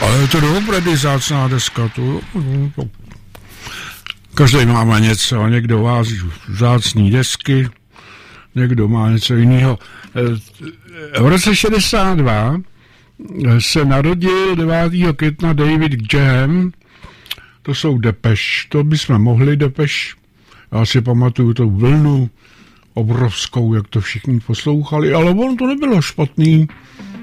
Ale je to doopravdy vzácná deska, to. Každý má něco, někdo vází vzácný desky, někdo má něco jiného. V roce 62 se narodil 9. května David Graham, to jsou Depeche, to bychom mohli Depeche, já si pamatuju tu vlnu obrovskou, jak to všichni poslouchali, ale on to nebylo špatný.